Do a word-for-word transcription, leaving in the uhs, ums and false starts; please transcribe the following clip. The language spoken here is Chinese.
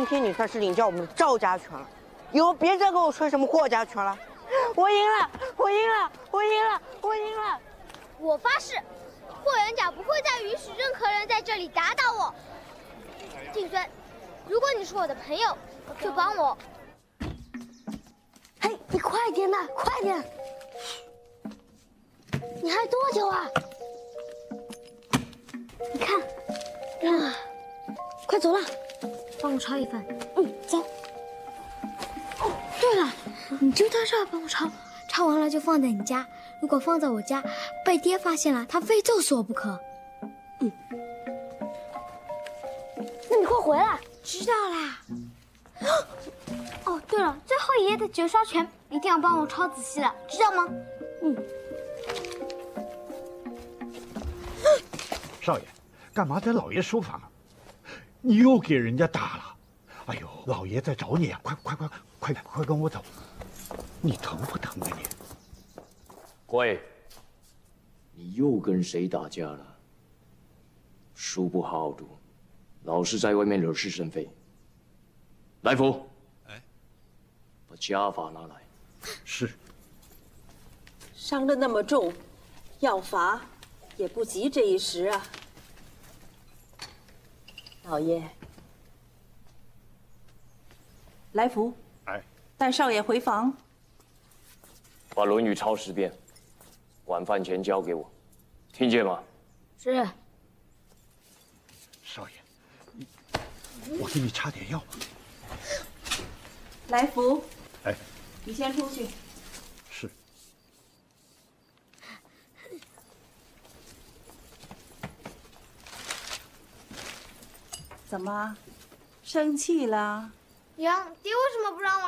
今天你算是领教我们赵家拳了，以后别再跟我吹什么霍家拳了。我赢了，我赢了，我赢了，我赢了！ 我发誓，霍元甲不会再允许任何人在这里打倒我。静孙，如果你是我的朋友，就帮我。 嘿，你快点呐，快点！你还多久啊？你看，啊，快走了，帮我抄一份。嗯，走。哦，对了，你就在这儿帮我抄，抄完了就放在你家。如果放在我家，被爹发现了，他非揍死我不可。嗯。那你快回来。知道啦。哦，对了，最后一页的绝杀拳一定要帮我抄仔细了，知道吗？嗯。 少爷，干嘛在老爷书房啊？你又给人家打了！哎呦，老爷在找你啊！快快快快快跟我走！你疼不疼啊你？ 乖，你又跟谁打架了？书不好好读，老是在外面惹是生非。来福，哎，把家法拿来。 是。 伤得那么重，要罚也不急这一时啊。老爷，来福， 哎， 带少爷回房。 把《论语》抄十遍，晚饭前交给我，听见吗？ 是。 少爷，你我给你擦点药。 来福， 哎， 你先出去。 是。 怎么，生气了？ 娘，爹为什么不让我？